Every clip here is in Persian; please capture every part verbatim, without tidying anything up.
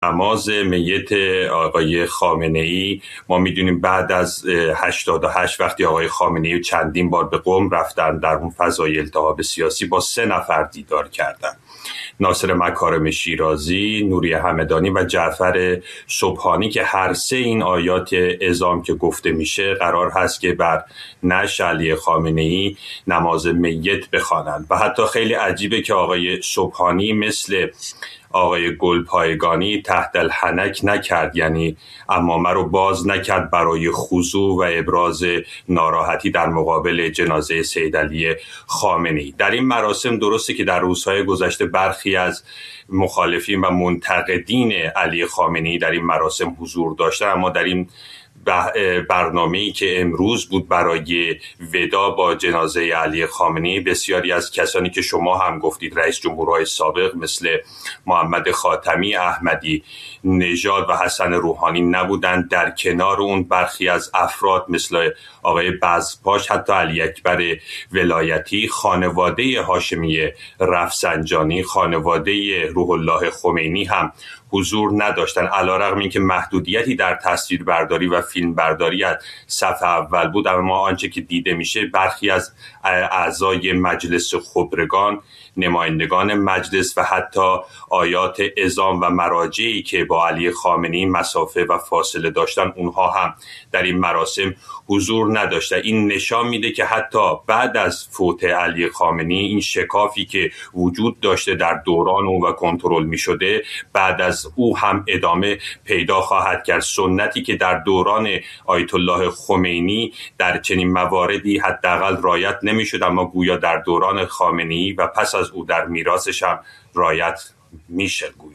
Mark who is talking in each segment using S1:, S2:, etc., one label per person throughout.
S1: نماز میت آقای خامنه‌ای ما میدونیم بعد از هشتاد و هشت وقتی آقای خامنه‌ای چندین بار به قم رفتن، در اون فضای التهاب سیاسی با سه نفر دیدار کردن: ناصر مکارم شیرازی، نوری همدانی و جعفر سبحانی، که هر سه این آیات اعظام که گفته میشه قرار هست که بر نعش علی خامنه‌ای نماز میت بخوانند. و حتی خیلی عجیبه که آقای سبحانی مثل آقای گلپایگانی تحت الحنک نکرد، یعنی عمامه رو باز نکرد برای خضوع و ابراز ناراحتی در مقابل جنازه سید علی خامنه‌ای. در این مراسم درسته که در روزهای گذشته برخی از مخالفین و منتقدین علی خامنه‌ای در این مراسم حضور داشتن، اما در این برنامه‌ای که امروز بود برای ودا با جنازه علی خامنه‌ای، بسیاری از کسانی که شما هم گفتید رئیس جمهورهای سابق مثل محمد خاتمی، احمدی نژاد و حسن روحانی نبودند. در کنار اون برخی از افراد مثل آقای بزپاش، حتی علی اکبر ولایتی، خانواده هاشمی رفسنجانی، خانواده روح الله خمینی هم حضور نداشتن، علیرغم اینکه محدودیتی در تصویربرداری و فیلم برداری از صف اول بود. اما آنچه که دیده میشه برخی از اعضای مجلس خبرگان، نمایندگان مجلس و حتی آیات اعظام و مراجعی که با علی خامنه‌ای مسافه و فاصله داشتن، اونها هم در این مراسم حضور نداشتن. این نشان میده که حتی بعد از فوت علی خامنه‌ای این شکافی که وجود داشته در دوران او و کنترل میشده بعد از او هم ادامه پیدا خواهد کرد. سنتی که در دوران آیت الله خمینی در چنین مواردی حداقل رعایت نمیشد، اما گویا در دوران خامنه‌ای و پس از او در میراثش هم رعایت میشه. گویا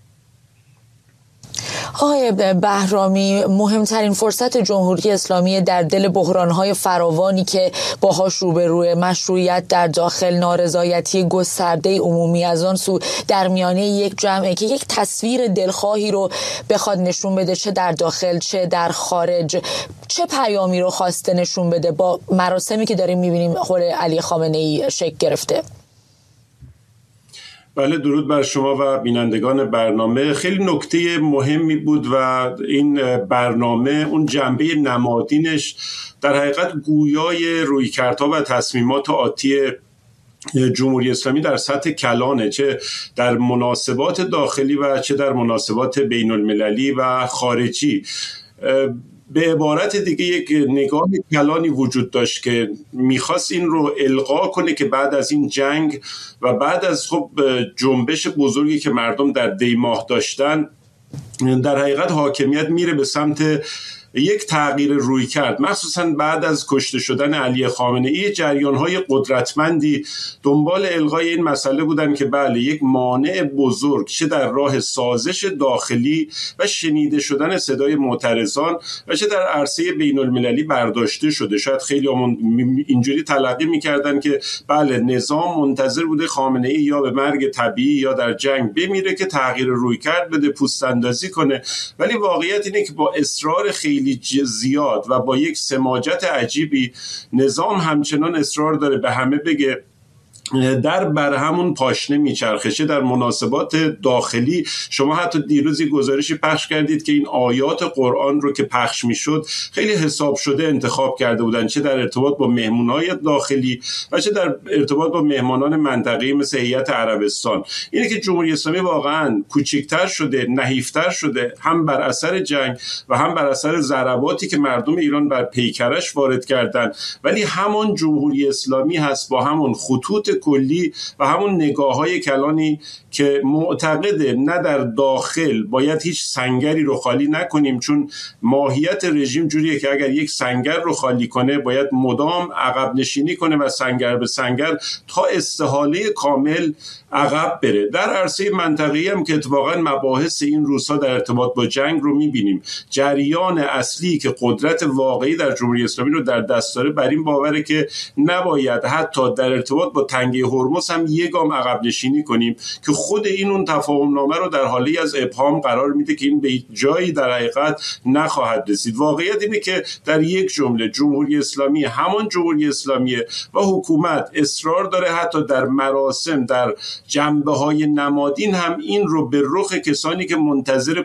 S2: آقای بهرامی، مهمترین فرصت جمهوری اسلامی در دل بحران‌های فراوانی که باهاش روبروی، مشروعیت در داخل، نارضایتی گسترده عمومی از آن سو، در میانه یک جمعه که یک تصویر دلخواهی رو بخواد نشون بده، چه در داخل چه در خارج، چه پیامی رو خواسته نشون بده با مراسمی که داریم می‌بینیم خود علی خامنه‌ای شکل گرفته؟
S3: بله، درود بر شما و بینندگان برنامه. خیلی نکته مهمی بود و این برنامه اون جنبه نمادینش در حقیقت گویای رویکردها و تصمیمات آتی جمهوری اسلامی در سطح کلانه، چه در مناسبات داخلی و چه در مناسبات بین المللی و خارجی. به عبارت دیگه یک نگاه کلانی وجود داشت که میخواست این رو القا کنه که بعد از این جنگ و بعد از خب جنبش بزرگی که مردم در دی ماه داشتن، در حقیقت حاکمیت میره به سمت یک تغییر روی کرد، مخصوصا بعد از کشته شدن علی خامنه‌ای. جریان‌های قدرتمندی دنبال الغای این مسئله بودن که بله، یک مانع بزرگ چه در راه سازش داخلی و شنیده شدن صدای معترضان و چه در عرصه بین المللی برداشته شده. شاید خیلی همون اینجوری تلقی می‌کردن که بله، نظام منتظر بوده خامنه‌ای یا به مرگ طبیعی یا در جنگ بمیره که تغییر روی کرد بده، پوست اندازی کنه. ولی واقعیت اینه که با اصرار خیلی زیاد و با یک سماجت عجیبی نظام همچنان اصرار داره به همه بگه در بر همون پاشنه میچرخه. چه در مناسبات داخلی، شما حتی دیروزی گزارشی پخش کردید که این آیات قرآن رو که پخش میشد خیلی حساب شده انتخاب کرده بودن، چه در ارتباط با مهمونای داخلی و چه در ارتباط با مهمانان منطقه‌ای مثل هیئت عربستان. اینه که جمهوری اسلامی واقعا کوچکتر شده، نحیفتر شده، هم بر اثر جنگ و هم بر اثر ضرباتی که مردم ایران بر پیکرش وارد کردن، ولی همون جمهوری اسلامی هست با همون خطوط کلی و همون نگاه‌های کلانی که معتقده نه در داخل باید هیچ سنگری رو خالی نکنیم، چون ماهیت رژیم جوریه که اگر یک سنگر رو خالی کنه باید مدام عقب نشینی کنه و سنگر به سنگر تا استحاله کامل عقب بره. در عرصه منطقه‌ای هم که اتفاقا مباحث این روزها در ارتباط با جنگ رو می‌بینیم، جریان اصلی که قدرت واقعی در جمهوری اسلامی رو در دست داره بر این باوره که نباید حتی در ارتباط با تنگه هرمز هم یک گام عقب نشینی کنیم، که خود این اون تفاهم نامه رو در حالی از ابهام قرار میده که این به جایی در حقیقت نخواهد رسید. واقعیت اینه که در یک جمله جمهوری اسلامی همان جمهوری اسلامیه و حکومت اصرار داره حتی در مراسم، در جنبه های نمادین هم این رو به رخ کسانی که منتظر